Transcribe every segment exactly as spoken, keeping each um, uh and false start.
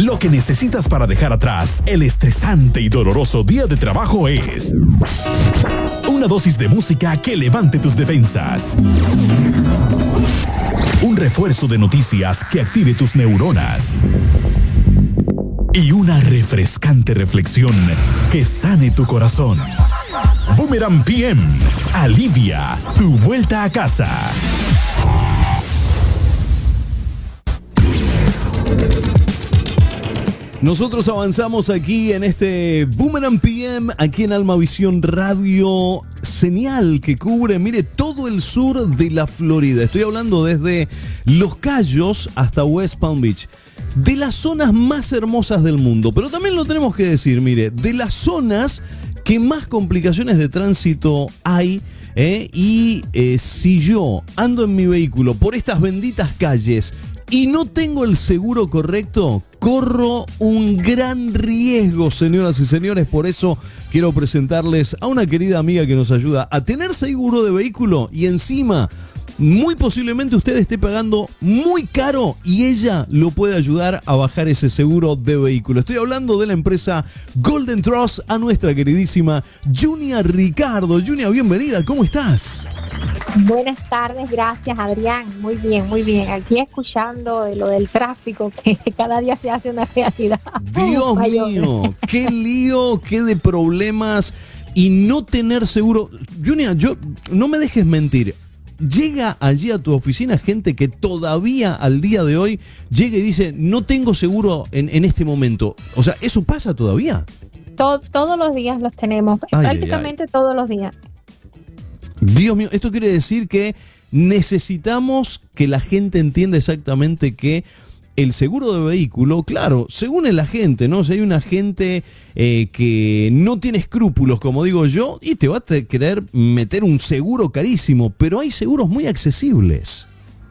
Lo que necesitas para dejar atrás el estresante y doloroso día de trabajo es una dosis de música que levante tus defensas, un refuerzo de noticias que active tus neuronas y una refrescante reflexión que sane tu corazón. Boomerang P M alivia tu vuelta a casa. Nosotros avanzamos aquí en este Boomerang P M, aquí en Almavisión Radio, señal que cubre, mire, todo el sur de la Florida. Estoy hablando desde Los Cayos hasta West Palm Beach, de las zonas más hermosas del mundo. Pero también lo tenemos que decir, mire, de las zonas que más complicaciones de tránsito hay. ¿eh? Y eh, si yo ando en mi vehículo por estas benditas calles y no tengo el seguro correcto, corro un gran riesgo, señoras y señores. Por eso quiero presentarles a una querida amiga que nos ayuda a tener seguro de vehículo y encima, muy posiblemente usted esté pagando muy caro y ella lo puede ayudar a bajar ese seguro de vehículo. Estoy hablando de la empresa Golden Trust, a nuestra queridísima Junia Ricardo. Junia, bienvenida, ¿cómo estás? Buenas tardes, gracias Adrián, muy bien, muy bien, aquí escuchando de lo del tráfico que cada día se hace una realidad. Dios mío, qué lío, qué de problemas y no tener seguro. Junia, yo, no me dejes mentir, llega allí a tu oficina gente que todavía al día de hoy llega y dice, no tengo seguro en, en este momento, o sea, ¿eso pasa todavía? Todo, todos los días los tenemos, Ay, prácticamente ay, ay. todos los días. Dios mío, esto quiere decir que necesitamos que la gente entienda exactamente que el seguro de vehículo, claro, según el agente, ¿no? Si hay un agente eh, que no tiene escrúpulos, como digo yo, y te va a querer meter un seguro carísimo, pero hay seguros muy accesibles.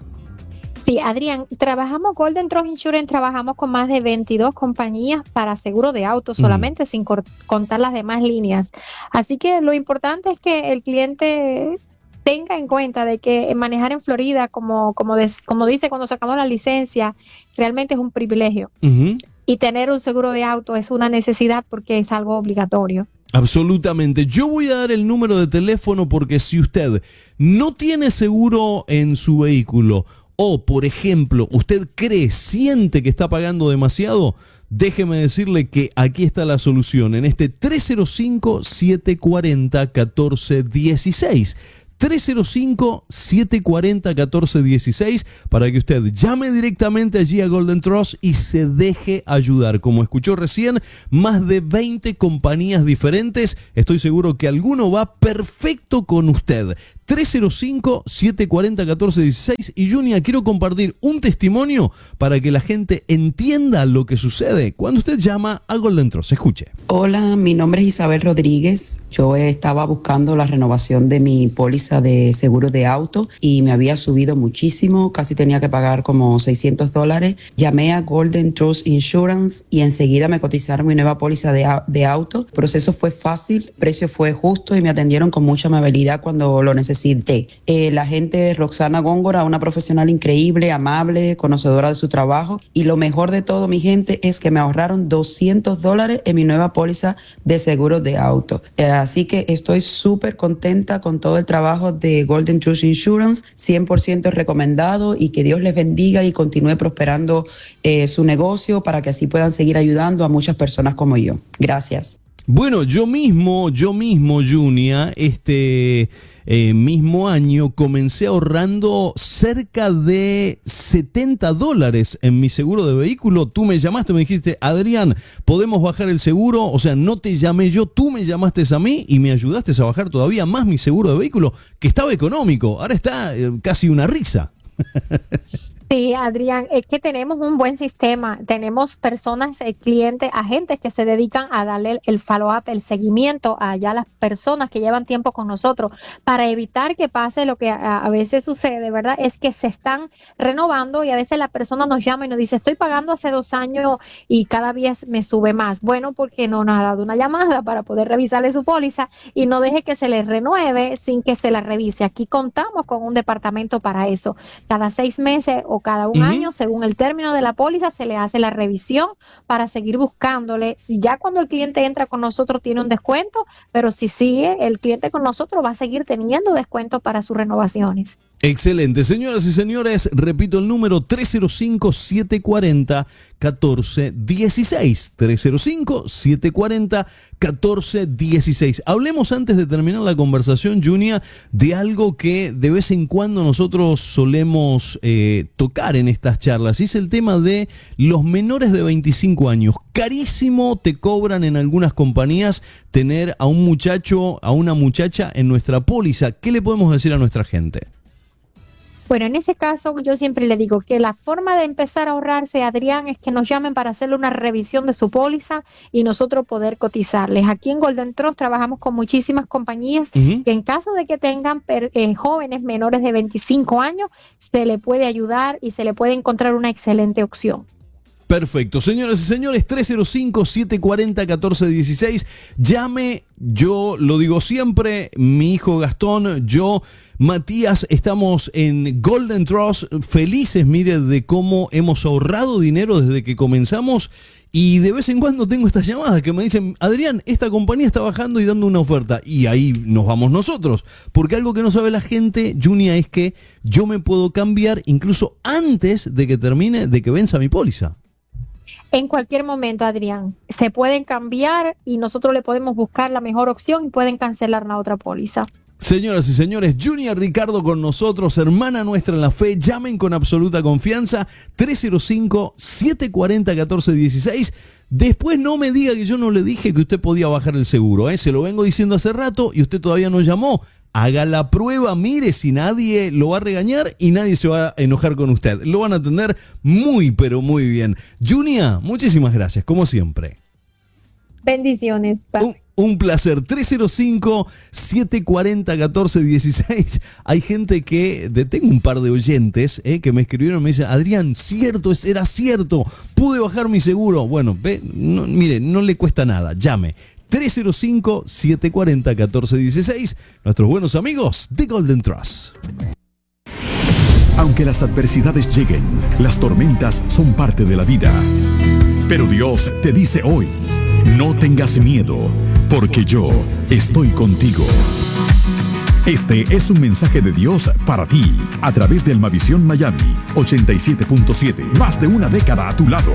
Sí, Adrián, trabajamos Golden Trust Insurance, trabajamos con más de veintidós compañías para seguro de auto solamente, mm. sin cor- contar las demás líneas. Así que lo importante es que el cliente tenga en cuenta de que manejar en Florida, como, como, des, como dice cuando sacamos la licencia, realmente es un privilegio. Uh-huh. Y tener un seguro de auto es una necesidad porque es algo obligatorio. Absolutamente. Yo voy a dar el número de teléfono porque si usted no tiene seguro en su vehículo, o, por ejemplo, usted cree, siente que está pagando demasiado, déjeme decirle que aquí está la solución en este tres cero cinco, siete cuatro cero, uno cuatro uno seis. tres cero cinco, siete cuatro cero, uno cuatro uno seis para que usted llame directamente allí a Golden Trust y se deje ayudar. Como escuchó recién, más de veinte compañías diferentes. Estoy seguro que alguno va perfecto con usted. tres cero cinco, siete cuatro cero, uno cuatro uno seis. Y Junia, quiero compartir un testimonio para que la gente entienda lo que sucede cuando usted llama a Golden Trust. Escuche. Hola, mi nombre es Isabel Rodríguez. Yo estaba buscando la renovación de mi póliza de seguro de auto y me había subido muchísimo, casi tenía que pagar como seiscientos dólares. Llamé a Golden Trust Insurance y enseguida me cotizaron mi nueva póliza de, de auto. El proceso fue fácil, el precio fue justo y me atendieron con mucha amabilidad cuando lo necesité. Eh, la gente Roxana Góngora, una profesional increíble, amable, conocedora de su trabajo, y lo mejor de todo, mi gente, es que me ahorraron doscientos dólares en mi nueva póliza de seguro de auto. Eh, así que estoy súper contenta con todo el trabajo de Golden Trust Insurance, cien por ciento recomendado, y que Dios les bendiga y continúe prosperando eh, su negocio para que así puedan seguir ayudando a muchas personas como yo. Gracias. Bueno, yo mismo, yo mismo, Junia, este eh, mismo año comencé ahorrando cerca de setenta dólares en mi seguro de vehículo. Tú me llamaste, me dijiste, Adrián, ¿podemos bajar el seguro? O sea, no te llamé yo, tú me llamaste a mí y me ayudaste a bajar todavía más mi seguro de vehículo, que estaba económico. Ahora está eh, casi una risa. Sí, Adrián, es que tenemos un buen sistema, tenemos personas, eh, clientes, agentes que se dedican a darle el follow-up, el seguimiento a ya las personas que llevan tiempo con nosotros para evitar que pase lo que a, a veces sucede, ¿verdad? Es que se están renovando y a veces la persona nos llama y nos dice, estoy pagando hace dos años y cada vez me sube más. Bueno, porque no nos ha dado una llamada para poder revisarle su póliza y no deje que se le renueve sin que se la revise. Aquí contamos con un departamento para eso. Cada seis meses o cada un uh-huh. año, según el término de la póliza, se le hace la revisión para seguir buscándole. Si ya cuando el cliente entra con nosotros tiene un descuento, pero si sigue el cliente con nosotros va a seguir teniendo descuento para sus renovaciones. Excelente. Señoras y señores, repito el número tres cero cinco, siete cuatro cero, uno cuatro uno seis. tres cero cinco, siete cuatro cero, uno cuatro uno seis. Hablemos antes de terminar la conversación, Junia, de algo que de vez en cuando nosotros solemos eh, tocar en estas charlas. Y es el tema de los menores de veinticinco años. Carísimo te cobran en algunas compañías tener a un muchacho, a una muchacha en nuestra póliza. ¿Qué le podemos decir a nuestra gente? Bueno, en ese caso yo siempre le digo que la forma de empezar a ahorrarse, Adrián, es que nos llamen para hacerle una revisión de su póliza y nosotros poder cotizarles. Aquí en Golden Trust trabajamos con muchísimas compañías uh-huh. que en caso de que tengan per, eh, jóvenes menores de veinticinco años, se le puede ayudar y se le puede encontrar una excelente opción. Perfecto, señoras y señores, tres cero cinco, siete cuatro cero, uno cuatro uno seis. Llame, yo lo digo siempre, mi hijo Gastón, yo, Matías, estamos en Golden Trust, felices, mire, de cómo hemos ahorrado dinero desde que comenzamos. Y de vez en cuando tengo estas llamadas que me dicen, Adrián, esta compañía está bajando y dando una oferta. Y ahí nos vamos nosotros. Porque algo que no sabe la gente, Junia, es que yo me puedo cambiar incluso antes de que termine, de que venza mi póliza. En cualquier momento, Adrián, se pueden cambiar y nosotros le podemos buscar la mejor opción y pueden cancelar la otra póliza. Señoras y señores, Junia Ricardo con nosotros, hermana nuestra en la fe. Llamen con absoluta confianza, tres cero cinco, siete cuatro cero, uno cuatro uno seis. Después no me diga que yo no le dije que usted podía bajar el seguro, ¿eh? Se lo vengo diciendo hace rato y usted todavía no llamó. Haga la prueba, mire si nadie lo va a regañar y nadie se va a enojar con usted. Lo van a atender muy, pero muy bien. Junia, muchísimas gracias, como siempre. Bendiciones. Un, un placer. tres cero cinco, siete cuatro cero, uno cuatro uno seis. Hay gente que, de, tengo un par de oyentes eh, que me escribieron y me dicen, Adrián, cierto, era cierto, pude bajar mi seguro. Bueno, ve, no, mire, no le cuesta nada, llame. tres cero cinco, siete cuatro cero, uno cuatro uno seis, nuestros buenos amigos de Golden Trust. Aunque las adversidades lleguen, las tormentas son parte de la vida. Pero Dios te dice hoy, no tengas miedo, porque yo estoy contigo. Este es un mensaje de Dios para ti, a través de Almavisión Miami ochenta y siete punto siete, más de una década a tu lado.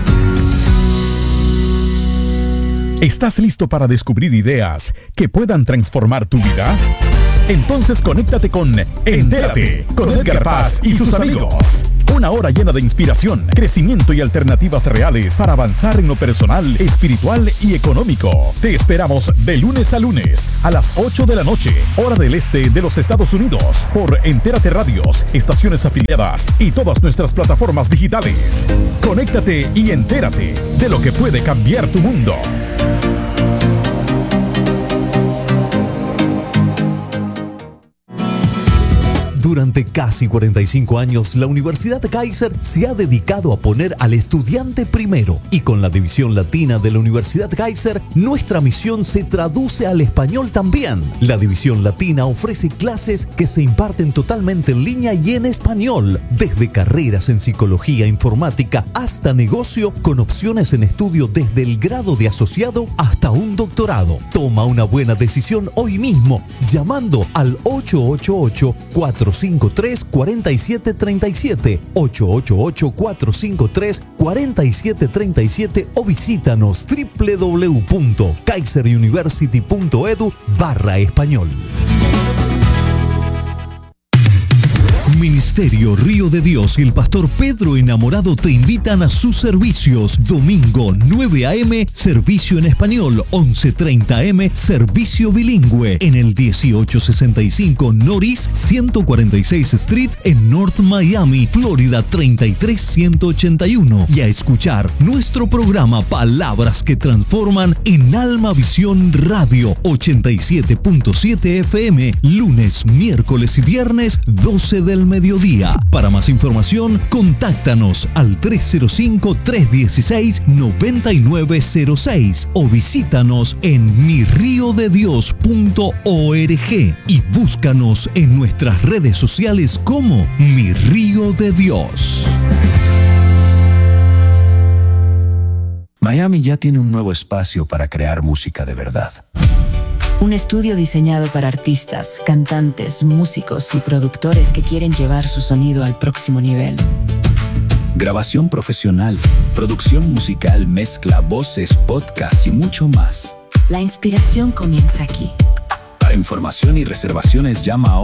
¿Estás listo para descubrir ideas que puedan transformar tu vida? Entonces conéctate con Entérate con Edgar Paz y sus amigos. Una hora llena de inspiración, crecimiento y alternativas reales para avanzar en lo personal, espiritual y económico. Te esperamos de lunes a lunes a las ocho de la noche, hora del este de los Estados Unidos, por Entérate Radios, estaciones afiliadas y todas nuestras plataformas digitales. Conéctate y entérate de lo que puede cambiar tu mundo. Durante casi cuarenta y cinco años, la Universidad Kaiser se ha dedicado a poner al estudiante primero. Y con la división latina de la Universidad Kaiser, nuestra misión se traduce al español también. La división latina ofrece clases que se imparten totalmente en línea y en español, desde carreras en psicología, informática, hasta negocio, con opciones en estudio desde el grado de asociado hasta un doctorado. Toma una buena decisión hoy mismo, llamando al ocho ocho ocho, cuatro cinco tres, cuatro siete tres siete, ocho ocho ocho, cuatro cinco tres, cuatro siete tres siete o visítanos doble u doble u doble u punto kaiser university punto edu barra español. Ministerio Río de Dios y el pastor Pedro Enamorado te invitan a sus servicios. Domingo nueve a eme, servicio en español. once treinta a eme, servicio bilingüe. En el dieciocho sesenta y cinco Norris ciento cuarenta y seis Street en North Miami, Florida treinta y tres ciento ochenta y uno. Y a escuchar nuestro programa Palabras que Transforman en Alma Visión Radio ochenta y siete punto siete efe eme, lunes, miércoles y viernes, doce del mediodía. mediodía. Para más información, contáctanos al tres cero cinco, tres uno seis, nueve nueve cero seis o visítanos en mi río de dios punto org y búscanos en nuestras redes sociales como Mi Río de Dios. Miami ya tiene un nuevo espacio para crear música de verdad. Un estudio diseñado para artistas, cantantes, músicos y productores que quieren llevar su sonido al próximo nivel. Grabación profesional, producción musical, mezcla, voces, podcast y mucho más. La inspiración comienza aquí. Para información y reservaciones llama a